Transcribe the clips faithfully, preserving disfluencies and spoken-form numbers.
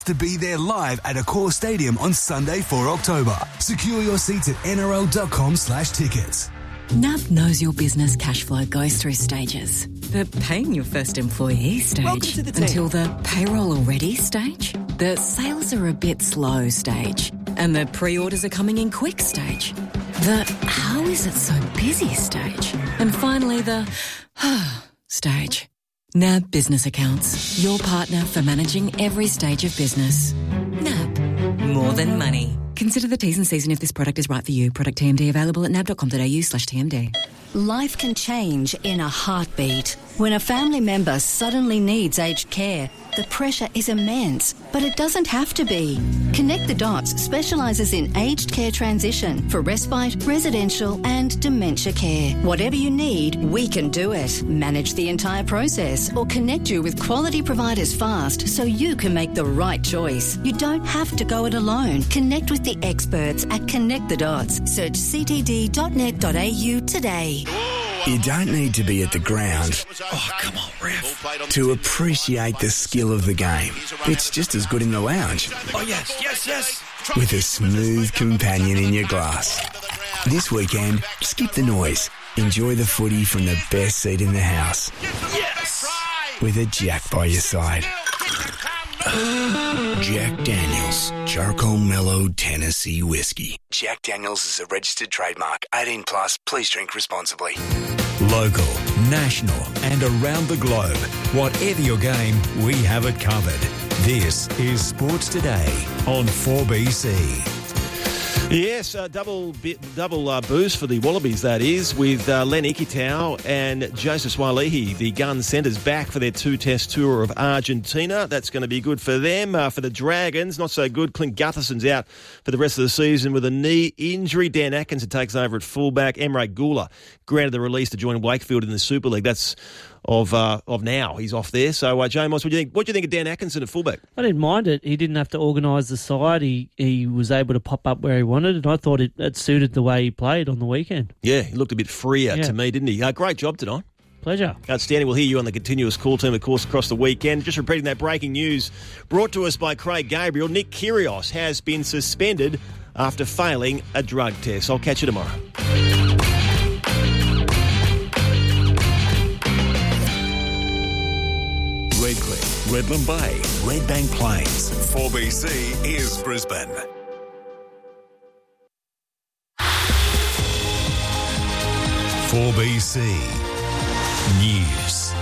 To be there live at Accor Stadium on Sunday, fourth of October. Secure your seats at nrl.com slash tickets. N A B knows your business cash flow goes through stages. The paying your first employee stage to the team. until the payroll already stage, the sales are a bit slow stage, and the pre-orders are coming in quick stage, the how is it so busy stage, and finally the stage. N A B Business Accounts, your partner for managing every stage of business. N A B, more than money. Consider the T's and C's and if this product is right for you. Product T M D available at nab.com.au slash TMD. Life can change in a heartbeat. When a family member suddenly needs aged care, the pressure is immense, but it doesn't have to be. Connect the Dots specialises in aged care transition for respite, residential and dementia care. Whatever you need, we can do it. Manage the entire process or connect you with quality providers fast so you can make the right choice. You don't have to go it alone. Connect with the experts at Connect the Dots. Search c t d dot net dot a u today. You don't need to be at the ground Oh, come on, ref. to appreciate the skill of the game. It's just as good in the lounge Oh, yes, yes, yes. with a smooth companion in your glass. This weekend, skip the noise. Enjoy the footy from the best seat in the house Yes. with a Jack by your side. Jack Daniels, Charcoal Mellow Tennessee Whiskey. Jack Daniels is a registered trademark. eighteen plus, please drink responsibly. Local, national and around the globe. Whatever your game, we have it covered. This is Sports Today on four B C. Yes, uh, double bit, double uh, boost for the Wallabies, that is, with uh, Len Ikitau and Joseph Swalihi, the gun centres, back for their two-test tour of Argentina. That's going to be good for them. Uh, for the Dragons, not so good. Clint Gutherson's out for the rest of the season with a knee injury. Dan Atkinson takes over at fullback. Emre Gula granted the release to join Wakefield in the Super League. That's of uh, of now. He's off there. So, uh, J. Moss, what do you think? What do you think of Dan Atkinson at fullback? I didn't mind it. He didn't have to organise the side. He he was able to pop up where he wanted, and I thought it, it suited the way he played on the weekend. Yeah, he looked a bit freer Yeah. to me, didn't he? Uh, great job tonight. Pleasure. Outstanding. We'll hear you on the continuous call team, of course, across the weekend. Just repeating that breaking news brought to us by Craig Gabriel. Nick Kyrgios has been suspended after failing a drug test. I'll catch you tomorrow. Redcliffe, Redland Bay, Redbank Plains. four B C is Brisbane. four B C News.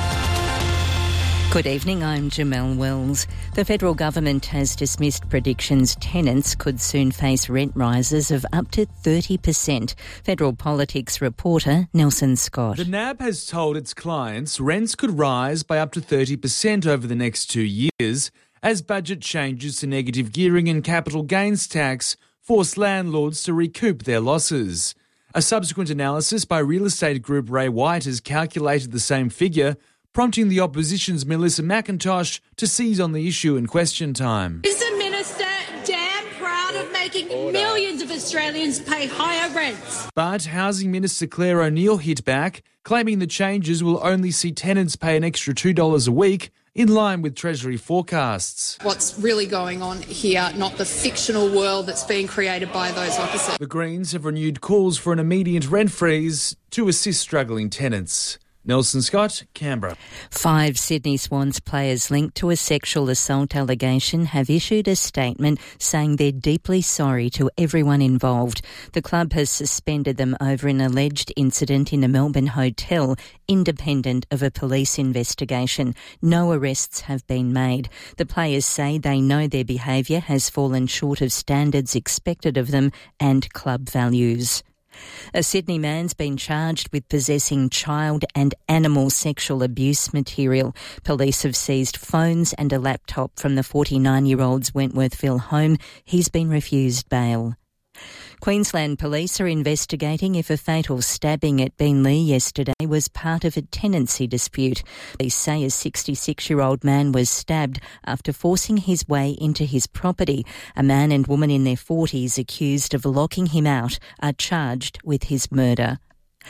Good evening, I'm Jamelle Wells. The federal government has dismissed predictions tenants could soon face rent rises of up to thirty percent. Federal politics reporter Nelson Scott. The N A B has told its clients rents could rise by up to thirty percent over the next two years as budget changes to negative gearing and capital gains tax force landlords to recoup their losses. A subsequent analysis by real estate group Ray White has calculated the same figure, prompting the opposition's Melissa McIntosh to seize on the issue in question time. Is the minister damn proud of making millions of Australians pay higher rents? But Housing Minister Claire O'Neill hit back, claiming the changes will only see tenants pay an extra two dollars a week, in line with Treasury forecasts. What's really going on here, not the fictional world that's being created by those opposite. The Greens have renewed calls for an immediate rent freeze to assist struggling tenants. Nelson Scott, Canberra. Five Sydney Swans players linked to a sexual assault allegation have issued a statement saying they're deeply sorry to everyone involved. The club has suspended them over an alleged incident in a Melbourne hotel, independent of a police investigation. No arrests have been made. The players say they know their behaviour has fallen short of standards expected of them and club values. A Sydney man's been charged with possessing child and animal sexual abuse material. Police have seized phones and a laptop from the forty-nine-year-old's Wentworthville home. He's been refused bail. Queensland Police are investigating if a fatal stabbing at Beenleigh yesterday was part of a tenancy dispute. Police say a sixty-six-year-old man was stabbed after forcing his way into his property. A man and woman in their forties accused of locking him out are charged with his murder.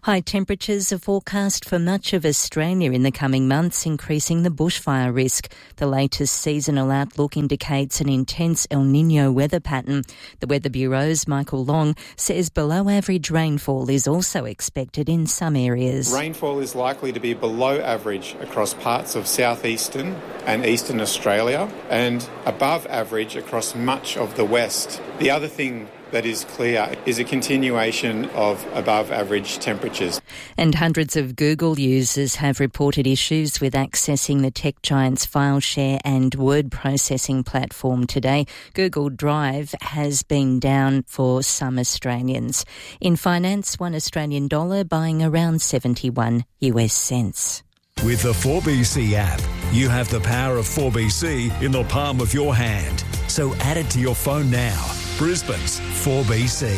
High temperatures are forecast for much of Australia in the coming months, increasing the bushfire risk. The latest seasonal outlook indicates an intense El Niño weather pattern. The Weather Bureau's Michael Long says below average rainfall is also expected in some areas. Rainfall is likely to be below average across parts of southeastern and eastern Australia and above average across much of the west. The other thing that is clear is a continuation of above average temperatures. And hundreds of Google users have reported issues with accessing the tech giant's file share and word processing platform today. Google Drive has been down for some Australians. In finance, one Australian dollar buying around seventy-one US cents. With the four B C app, you have the power of four B C in the palm of your hand. So add it to your phone now. Brisbane's four B C.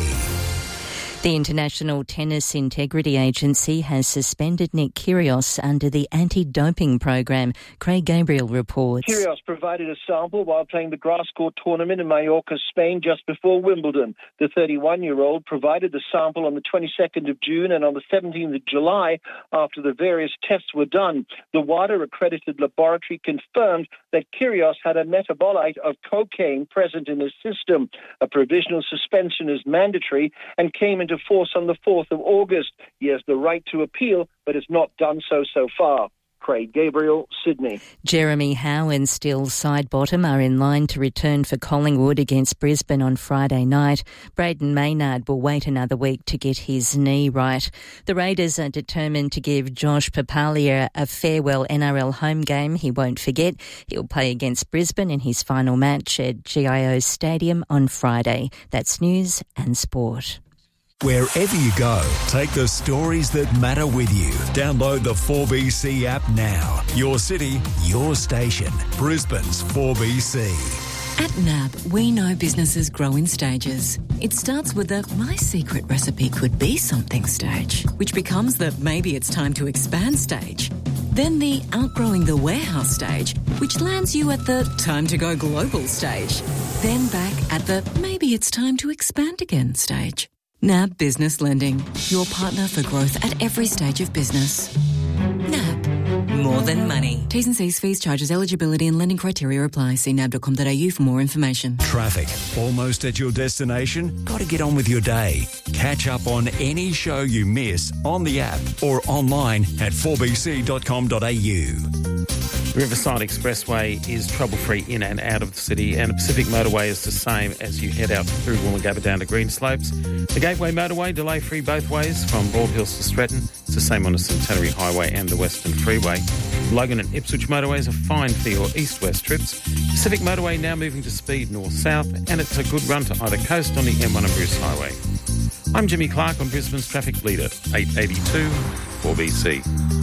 The International Tennis Integrity Agency has suspended Nick Kyrgios under the anti-doping program. Craig Gabriel reports. Kyrgios provided a sample while playing the grass court tournament in Mallorca, Spain, just before Wimbledon. The thirty-one-year-old provided the sample on the twenty-second of June and on the seventeenth of July after the various tests were done. The WADA-accredited laboratory confirmed that Kyrgios had a metabolite of cocaine present in his system. A provisional suspension is mandatory and came into force on the fourth of August. He has the right to appeal, but has not done so so far. Craig Gabriel, Sydney. Jeremy Howe and Still Sidebottom are in line to return for Collingwood against Brisbane on Friday night. Braden Maynard will wait another week to get his knee right. The Raiders are determined to give Josh Papalia a farewell N R L home game he won't forget. He'll play against Brisbane in his final match at G I O Stadium on Friday. That's news and sport. Wherever you go, take the stories that matter with you. Download the four B C app now. Your city, your station. Brisbane's four B C. At N A B, we know businesses grow in stages. It starts with the my secret recipe could be something stage, which becomes the maybe it's time to expand stage. Then the outgrowing the warehouse stage, which lands you at the time to go global stage. Then back at the maybe it's time to expand again stage. N A B Business Lending, your partner for growth at every stage of business. N A B, more than money. T's and C's, fees, charges, eligibility and lending criteria apply. See nab dot com dot a u for more information. Traffic. Almost at your destination? Got to get on with your day. Catch up on any show you miss on the app or online at four b c dot com dot a u. Riverside Expressway is trouble-free in and out of the city, and the Pacific Motorway is the same as you head out through Woolloongabba down to Greenslopes. The Gateway Motorway, delay-free both ways from Bald Hills to Stratton. It's the same on the Centenary Highway and the Western Freeway. Logan and Ipswich Motorways are fine for your east-west trips. Pacific Motorway now moving to speed north-south, and it's a good run to either coast on the M one and Bruce Highway. I'm Jimmy Clark on Brisbane's Traffic Leader, eight eighty-two four B C.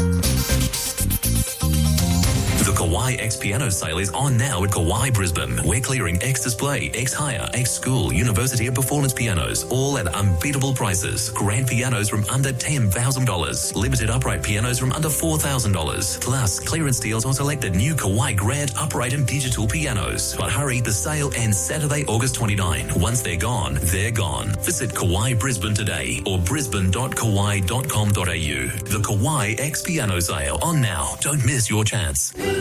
The Kauai X Piano sale is on now at Kauai Brisbane. We're clearing X Display, X Hire, X School, University and Performance pianos, all at unbeatable prices. Grand pianos from under ten thousand dollars. Limited upright pianos from under four thousand dollars. Plus, clearance deals on selected new Kauai Grand upright and digital pianos. But hurry, the sale ends Saturday, August twenty-ninth. Once they're gone, they're gone. Visit Kauai Brisbane today or brisbane dot kauai dot com dot a u. The Kauai X Piano sale on now. Don't miss your chance.